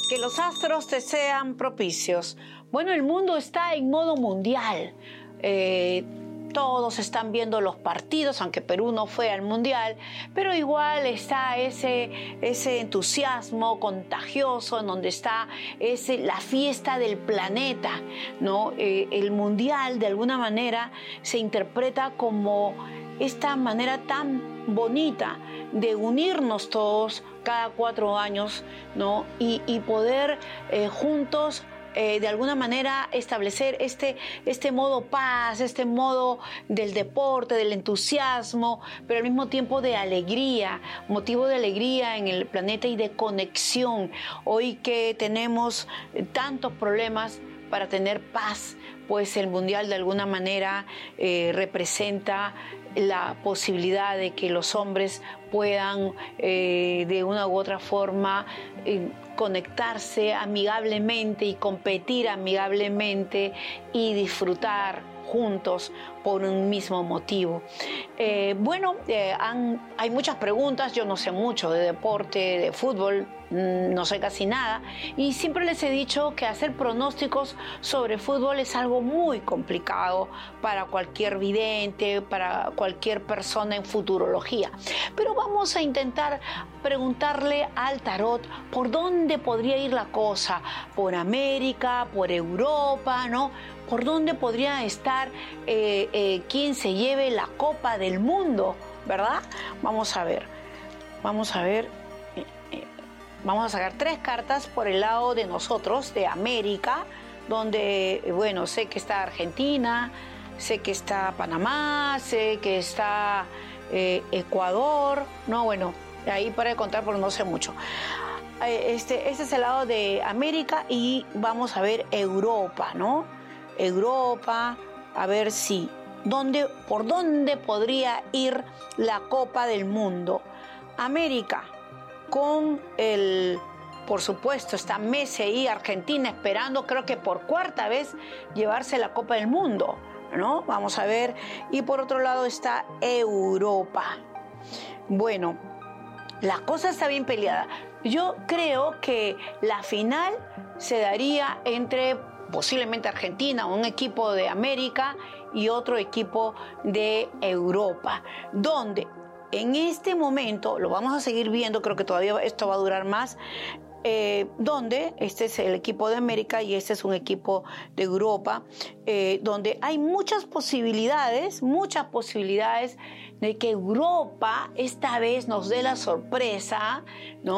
Que los astros te sean propicios. Bueno, el mundo está en modo mundial. Todos están viendo los partidos, aunque Perú no fue al mundial, pero igual está ese entusiasmo contagioso en donde está la fiesta del planeta, ¿no? El mundial, de alguna manera, se interpreta como esta manera tan bonita de unirnos todos cada 4 años, ¿no? Y poder juntos de alguna manera establecer este modo paz, este modo del deporte, del entusiasmo, pero al mismo tiempo de alegría, motivo de alegría en el planeta y de conexión. Hoy que tenemos tantos problemas para tener paz, pues el mundial de alguna manera representa la posibilidad de que los hombres puedan de una u otra forma conectarse amigablemente y competir amigablemente y disfrutar juntos por un mismo motivo. Hay muchas preguntas, yo no sé mucho de deporte, de fútbol, no sé casi nada, y siempre les he dicho que hacer pronósticos sobre fútbol es algo muy complicado para cualquier vidente, para cualquier persona en futurología. Pero vamos a intentar preguntarle al tarot por dónde podría ir la cosa, por América, por Europa, ¿no? ¿Por dónde podría estar quién se lleve la Copa del Mundo, verdad? Vamos a ver. Vamos a sacar 3 cartas por el lado de nosotros, de América, donde, bueno, sé que está Argentina, sé que está Panamá, sé que está Ecuador, no, bueno, ahí para de contar porque no sé mucho. Este es el lado de América y vamos a ver Europa, ¿no? Europa, a ver si, por dónde podría ir la Copa del Mundo. América, con por supuesto, está Messi y Argentina esperando, creo que por 4ª vez, llevarse la Copa del Mundo, ¿no? Vamos a ver. Y por otro lado está Europa. Bueno, la cosa está bien peleada. Yo creo que la final se daría entre posiblemente Argentina, un equipo de América y otro equipo de Europa, donde en este momento, lo vamos a seguir viendo, creo que todavía esto va a durar más, donde este es el equipo de América y este es un equipo de Europa, donde hay muchas posibilidades de que Europa esta vez nos dé la sorpresa, ¿no?